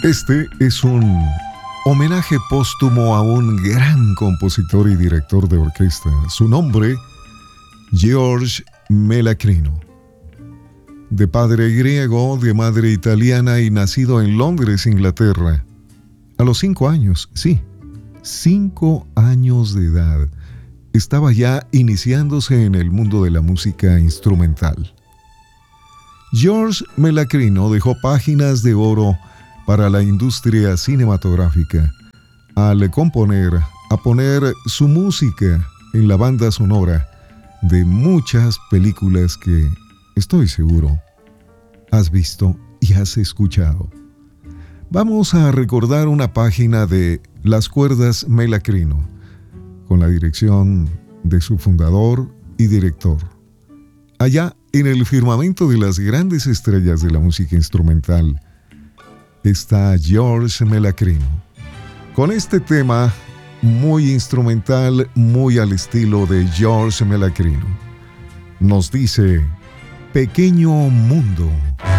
Este es un homenaje póstumo a un gran compositor y director de orquesta. Su nombre, George Mellacrino. De padre griego, de madre italiana y nacido en Londres, Inglaterra. A los 5 años, sí, 5 años de edad, estaba ya iniciándose en el mundo de la música instrumental. George Mellacrino dejó páginas de oro para la industria cinematográfica al componer, a poner su música en la banda sonora de muchas películas que, estoy seguro, has visto y has escuchado. Vamos a recordar una página de Las Cuerdas Mellacrino, con la dirección de su fundador y director. Allá, en el firmamento de las grandes estrellas de la música instrumental, está George Mellacrino, con este tema muy instrumental, muy al estilo de George Mellacrino. Nos dice: Pequeño mundo.